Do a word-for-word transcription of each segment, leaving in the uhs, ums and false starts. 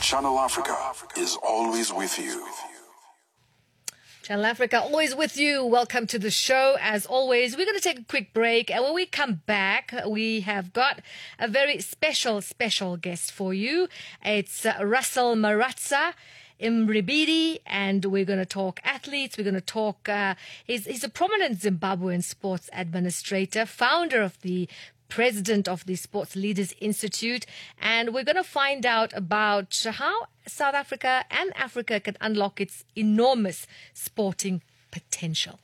Channel Africa is always with you. Channel Africa, always with you. Welcome to the show. As always, we're going to take a quick break. And when we come back, we have got a very special, special guest for you. It's uh, Russell Maratsa Imribidi, and we're going to talk athletes. We're going to talk, uh, he's, he's a prominent Zimbabwean sports administrator, founder of the president of the Sports Leaders Institute, and we're going to find out about how South Africa and Africa can unlock its enormous sporting potential.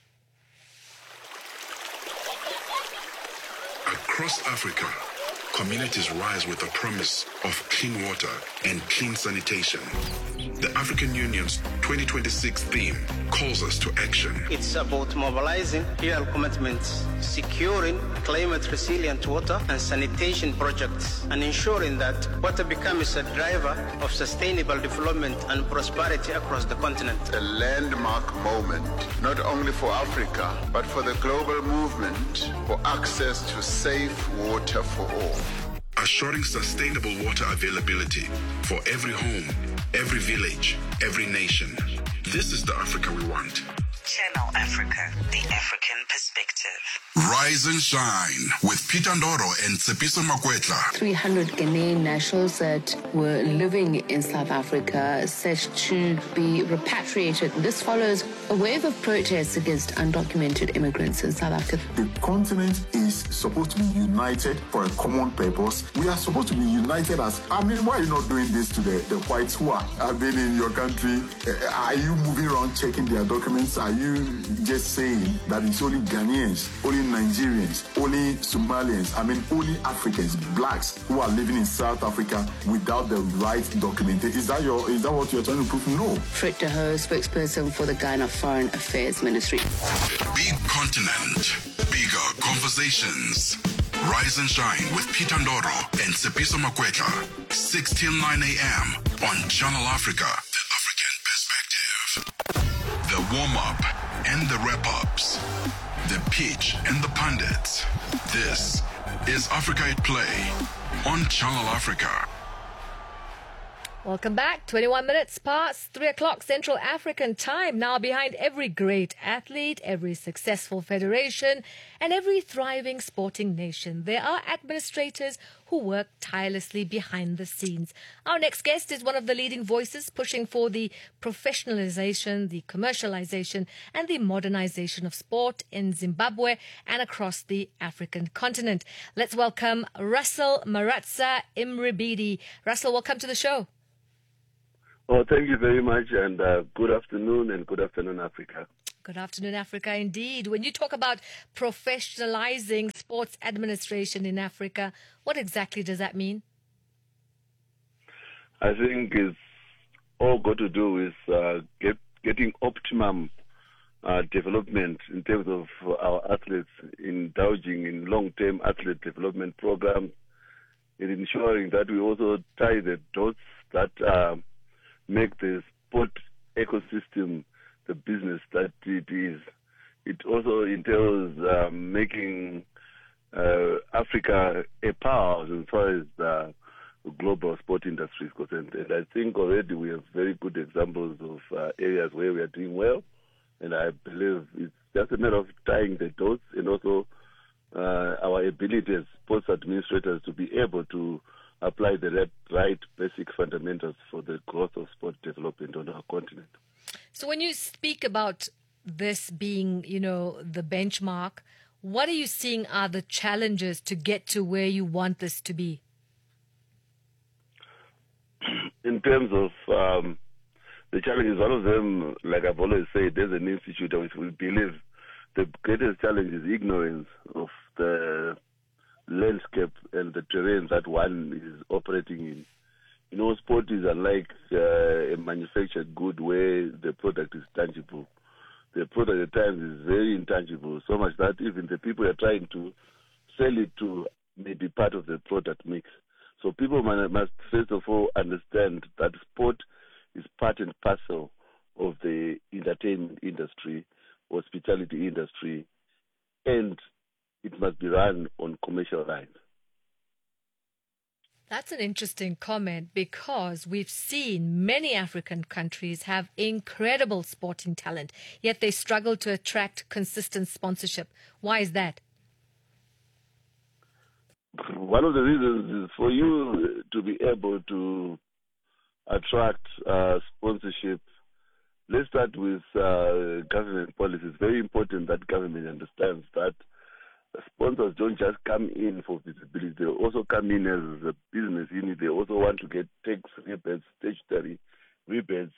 Across Africa, communities rise with the promise of clean water and clean sanitation. The African Union's twenty twenty-six theme calls us to action. It's about mobilizing real commitments, securing climate-resilient water and sanitation projects, and ensuring that water becomes a driver of sustainable development and prosperity across the continent. A landmark moment, not only for Africa, but for the global movement for access to safe water for all. Assuring sustainable water availability for every home, every village, every nation. This is the Africa we want. Channel Africa, the African perspective. Rise and shine with Peter Ndoro and Tsepiso Makwetla. three hundred Ghanaian nationals that were living in South Africa set to be repatriated. This follows a wave of protests against undocumented immigrants in South Africa. The continent is supposed to be united for a common purpose. We are supposed to be united as, I mean, why are you not doing this to the, the whites who are, have been in your country? Uh, are you moving around checking their documents? Are you just saying that it's only Ghanaians, only Nigerians, only Somalians, I mean, only Africans, blacks who are living in South Africa without the right documentation? Is that your, is that what you're trying to prove? No. Fred De Hoo, spokesperson for the Ghana Foreign Affairs Ministry. Big continent, bigger conversations. Rise and shine with Peter Ndoro and Tsepiso Makwetla. six till nine a.m. on Channel Africa, the African perspective. The warm-up and the wrap-ups. The pitch and the pundits. This is Africa at Play on Channel Africa. Welcome back. twenty-one minutes past three o'clock Central African time. Now, behind every great athlete, every successful federation, and every thriving sporting nation, there are administrators who work tirelessly behind the scenes. Our next guest is one of the leading voices pushing for the professionalization, the commercialization, and the modernization of sport in Zimbabwe and across the African continent. Let's welcome Russell Maratsa Imribidi. Russell, welcome to the show. Oh, thank you very much, and uh, good afternoon, and good afternoon, Africa. Good afternoon, Africa, indeed. When you talk about professionalizing sports administration in Africa, what exactly does that mean? I think it's all got to do with uh, get, getting optimum uh, development in terms of our athletes, indulging in long-term athlete development programs, and ensuring that we also tie the dots that uh, make the sport ecosystem the business that it is. It also entails uh, making uh, Africa a powerhouse as far as the global sport industry is concerned. And I think already we have very good examples of uh, areas where we are doing well. And I believe it's just a matter of tying the dots and also uh, our ability as sports administrators to be able to apply the right, right basic fundamentals for the growth of sport development on our continent. So when you speak about this being, you know, the benchmark, what are you seeing are the challenges to get to where you want this to be? In terms of um, the challenges, one of them, like I've always said, there's an institute which we believe the greatest challenge is ignorance of the landscape and the terrain that one is operating in. You know, sport is unlike uh, a manufactured good where the product is tangible. The product at times is very intangible, so much that even the people are trying to sell it to may be part of the product mix. So people must first of all understand that sport is part and parcel of the entertainment industry, hospitality industry, and it must be run on commercial lines. That's an interesting comment because we've seen many African countries have incredible sporting talent, yet they struggle to attract consistent sponsorship. Why is that? One of the reasons is for you to be able to attract uh, sponsorship. Let's start with uh, government policy. It's very important that government understands that sponsors don't just come in for visibility. They also come in as a business unit. They also want to get tax rebates, statutory rebates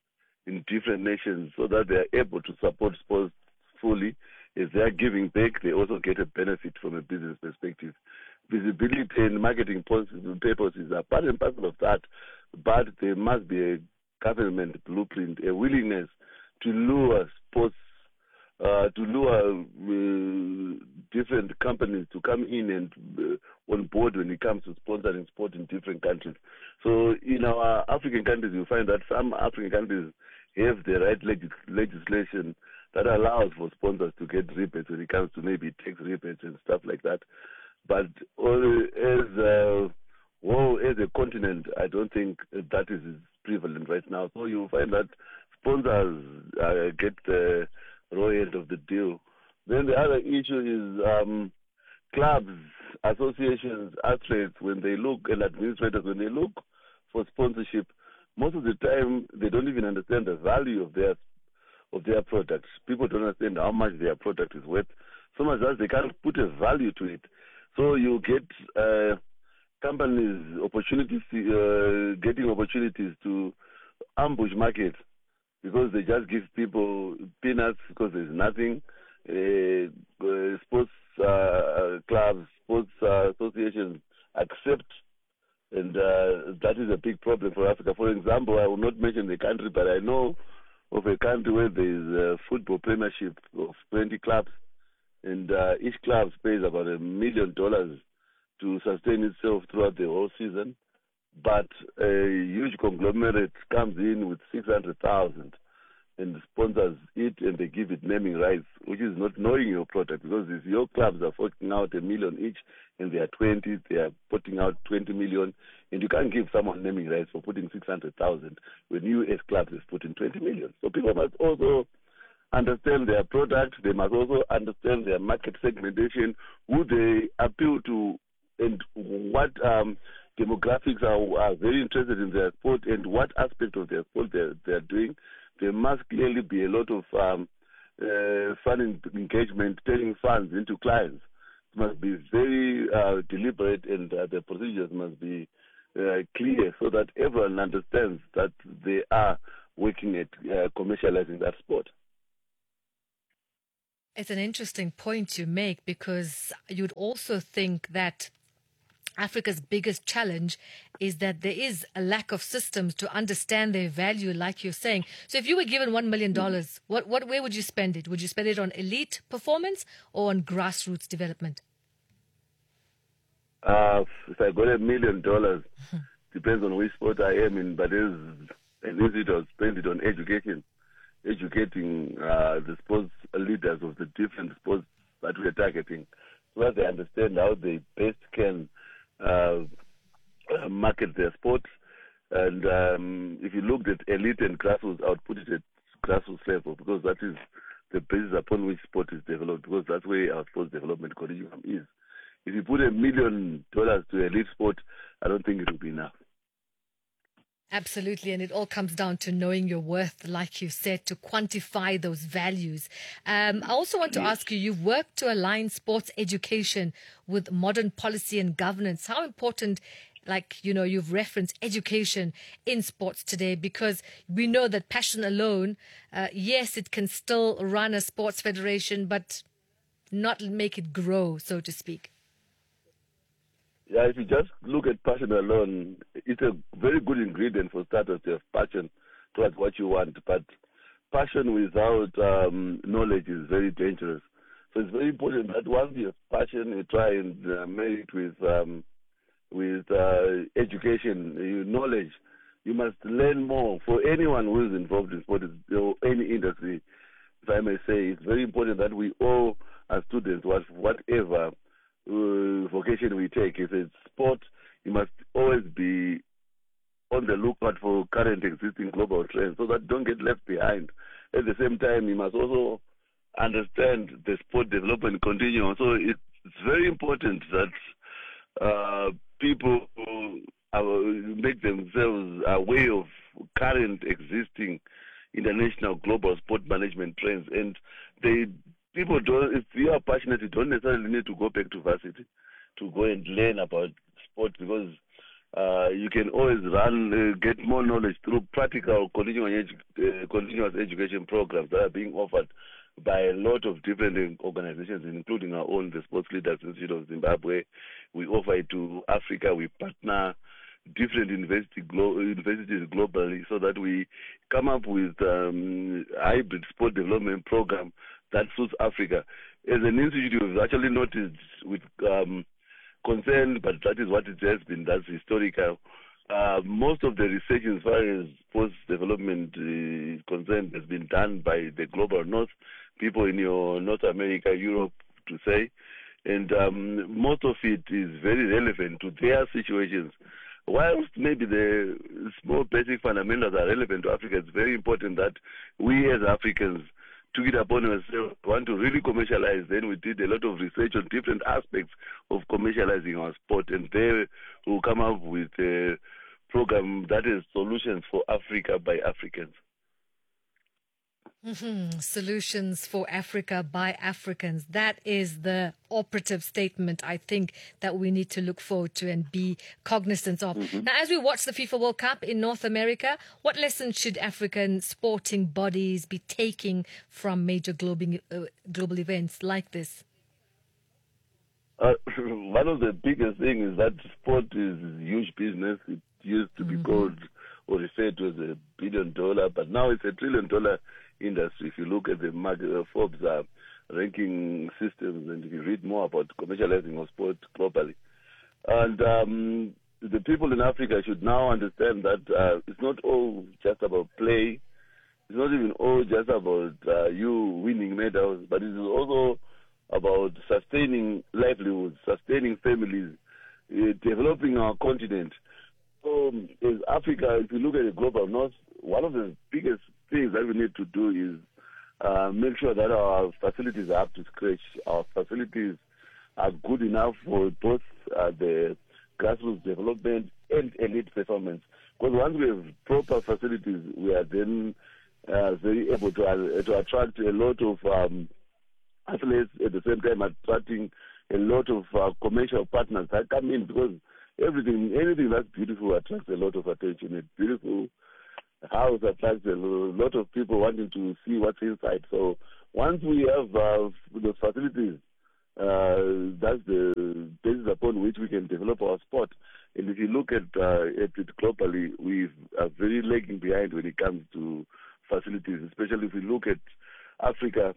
in different nations so that they are able to support sports fully. If they are giving back, they also get a benefit from a business perspective. Visibility and marketing purposes are part and parcel of that, but there must be a government blueprint, a willingness to lure sports, uh, to lure uh, different companies to come in and uh, on board when it comes to sponsoring sport in different countries. So in our African countries, you find that some African countries have the right leg- legislation that allows for sponsors to get rebates when it comes to maybe tax rebates and stuff like that. But uh, as a well, as a continent, I don't think that is prevalent right now. So you find that sponsors uh, get the raw end of the deal. Then the other issue is um, clubs, associations, athletes, when they look, and administrators, when they look for sponsorship, most of the time they don't even understand the value of their of their product. People don't understand how much their product is worth. So much that they can't put a value to it. So you get uh, companies opportunities, uh, getting opportunities to ambush market because they just give people peanuts because there's nothing. Uh, uh, sports uh, clubs, sports uh, associations accept, and uh, that is a big problem for Africa. For example, I will not mention the country, but I know of a country where there is a football premiership of twenty clubs, and uh, each club pays about a million dollars to sustain itself throughout the whole season. But a huge conglomerate comes in with six hundred thousand and sponsors it, and they give it naming rights, which is not knowing your product, because if your clubs are forking out a million each and they are twenty, they are putting out twenty million, and you can't give someone naming rights for putting six hundred thousand when you as clubs is putting twenty million. So people must also understand their product. They must also understand their market segmentation, who they appeal to, and what um, demographics are, are very interested in their sport, and what aspect of their sport they're, they're doing. There must clearly be a lot of um, uh, fund engagement, turning funds into clients. It must be very uh, deliberate, and uh, the procedures must be uh, clear so that everyone understands that they are working at uh, commercializing that sport. It's an interesting point you make, because you'd also think that Africa's biggest challenge is that there is a lack of systems to understand their value, like you're saying. So if you were given one million dollars, what, what, where would you spend it? Would you spend it on elite performance or on grassroots development? Uh, if I got a million dollars, depends on which sport I am in, but there's an institute I'll spend it on education, educating uh, the sports leaders of the different sports that we're targeting, so that they understand how they best can uh, market their sport. And um, if you looked at elite and grassroots, I would put it at grassroots level, because that is the basis upon which sport is developed, because that's where our sports development curriculum is. If you put a million dollars to elite sport, I don't think it will be enough. Absolutely, and it all comes down to knowing your worth, like you said, to quantify those values. Um, I also want to ask you, you've worked to align sports education with modern policy and governance. How important, like, you know, you've referenced education in sports today, because we know that passion alone, uh, yes, it can still run a sports federation, but not make it grow, so to speak. Yeah, if you just look at passion alone, it's a very good ingredient for starters to have passion towards what you want. But passion without um, knowledge is very dangerous. So it's very important that once you have passion, you try and uh, marry it with um, with uh, education, you knowledge. You must learn more. For anyone who is involved in sport or any industry, if I may say, it's very important that we all, as students, whatever Uh, vocation we take. If it's sport, you must always be on the lookout for current existing global trends so that don't get left behind. At the same time, you must also understand the sport development continuum. So it's very important that uh, people uh, make themselves aware of current existing international global sport management trends. And they people don't, if you are passionate, you don't necessarily need to go back to varsity to go and learn about sport, because uh, you can always run, uh, get more knowledge through practical continuing edu- uh, continuous education programs that are being offered by a lot of different organizations, including our own, the Sports Leaders Institute of Zimbabwe. We offer it to Africa. We partner different university glo- universities globally so that we come up with um, hybrid sport development program that suits Africa. As an institute, we've actually noticed with um, concern, but that is what it has been, that's historical. Uh, most of the research as far as post-development uh, concern has been done by the global north, people in your North America, Europe, to say, and um, most of it is very relevant to their situations. Whilst maybe the small basic fundamentals are relevant to Africa, it's very important that we as Africans took it upon ourselves, want to really commercialize. Then we did a lot of research on different aspects of commercializing our sport, and there we'll come up with a program that is solutions for Africa by Africans. Mm-hmm. Solutions for Africa by Africans. That is the operative statement, I think, that we need to look forward to and be cognizant of. Mm-hmm. Now, as we watch the FIFA World Cup in North America, what lessons should African sporting bodies be taking from major global, uh, global events like this? Uh, one of the biggest things is that sport is huge business. It used to be mm-hmm. called or referred to as a billion dollar, but now it's a trillion dollar industry. If you look at the market, uh, Forbes uh, ranking systems, and if you read more about commercializing of sport globally, and um, the people in Africa should now understand that uh, it's not all just about play. It's not even all just about uh, you winning medals, but it is also about sustaining livelihoods, sustaining families, uh, developing our continent. So, as Africa, if you look at the global north, one of the biggest things that we need to do is uh, make sure that our facilities are up to scratch. Our facilities are good enough for both uh, the grassroots development and elite performance. Because once we have proper facilities, we are then uh, very able to, uh, to attract a lot of um, athletes, at the same time attracting a lot of uh, commercial partners that come in, because everything, anything that's beautiful attracts a lot of attention. A beautiful house attracts a lot of people wanting to see what's inside. So once we have uh, the facilities, uh, that's the basis upon which we can develop our sport. And if you look at, uh, at it globally, we are very lagging behind when it comes to facilities, especially if we look at Africa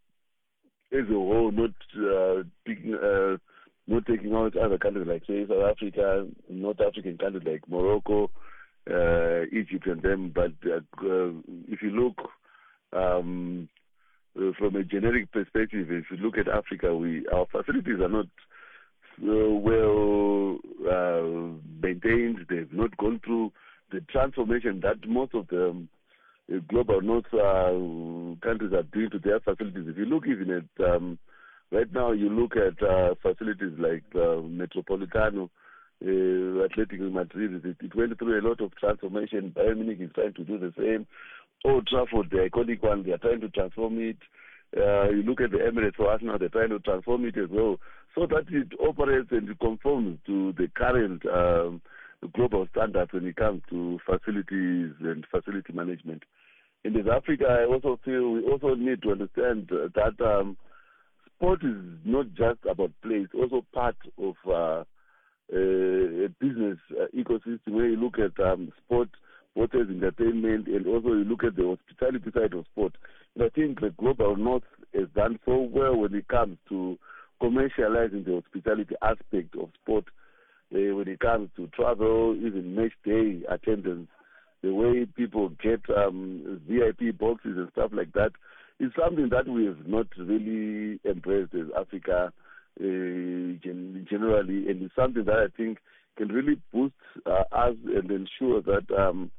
as a whole, not uh, picking, uh, not taking out other countries like, say, South Africa, North African countries like Morocco, uh, Egypt and them. But uh, uh, if you look um, uh, from a generic perspective, if you look at Africa, we our facilities are not uh, well uh, maintained. They've not gone through the transformation that most of the uh, global north uh, countries are doing to their facilities. If you look even at um, right now, you look at uh, facilities like uh, Metropolitano, uh, Atletico Madrid. It, it went through a lot of transformation. Bayern Munich is trying to do the same. Old Trafford, the iconic one, they are trying to transform it. Uh, you look at the Emirates for Arsenal, they're trying to transform it as well, so that it operates and it conforms to the current um, global standards when it comes to facilities and facility management. And as Africa, I also feel we also need to understand uh, that um, sport is not just about play. It's also part of uh, a, a business uh, ecosystem where you look at um, sport, both as entertainment, and also you look at the hospitality side of sport. And I think the global north has done so well when it comes to commercializing the hospitality aspect of sport, uh, when it comes to travel, even match day attendance, the way people get um, V I P boxes and stuff like that is something that we have not really embraced as Africa uh, gen- generally, and it's something that I think can really boost uh, us and ensure that um,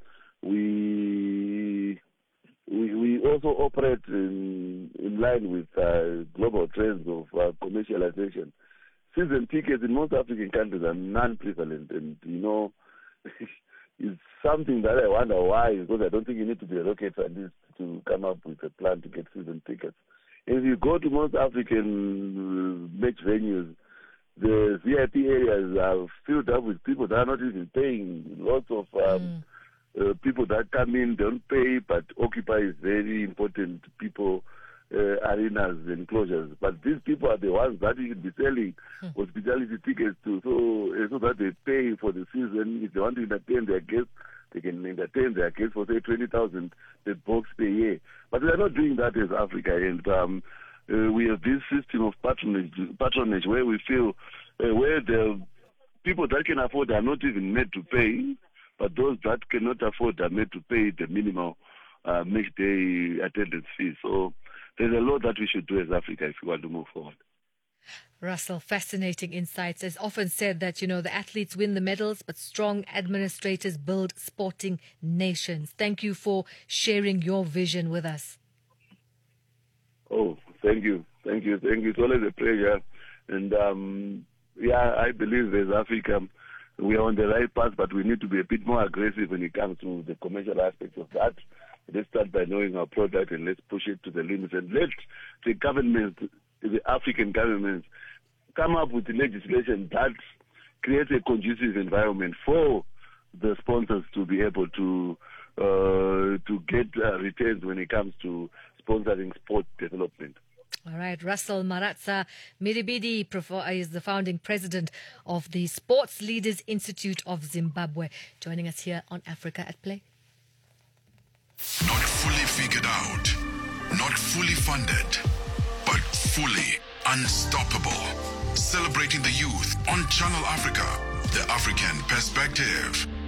we, we we also operate in, in line with uh, global trends of uh, commercialization. Season tickets in most African countries are non-prevalent, and you know, it's something that I wonder why, because I don't think you need to be a rocket scientist to come up with a plan to get season tickets. If you go to most African uh, match venues, the V I P areas are filled up with people that are not even paying. Lots of um, mm. uh, people that come in don't pay, but occupy very important people. Uh, arenas and enclosures, but these people are the ones that you should be selling hmm. hospitality tickets to, so uh, so that they pay for the season. If they want to entertain their guests, they can entertain their guests for say twenty thousand per box per year. But we are not doing that as Africa, and um, uh, we have this system of patronage, patronage where we feel uh, where the people that can afford are not even made to pay, but those that cannot afford are made to pay the minimal uh, match day attendance fee. So there's a lot that we should do as Africa if we want to move forward. Russell, fascinating insights. It's often said that, you know, the athletes win the medals, but strong administrators build sporting nations. Thank you for sharing your vision with us. Oh, thank you. Thank you. Thank you. It's always a pleasure. And, um, yeah, I believe as Africa, we are on the right path, but we need to be a bit more aggressive when it comes to the commercial aspects of that. Let's start by knowing our product and let's push it to the limits. And let the government, the African governments, come up with legislation that creates a conducive environment for the sponsors to be able to uh, to get uh, returns when it comes to sponsoring sport development. All right, Russell Maratsa Miribidi is the founding president of the Sports Leaders Institute of Zimbabwe, joining us here on Africa at Play. Not fully figured out, not fully funded, but fully unstoppable. Celebrating the youth on Channel Africa, the African perspective.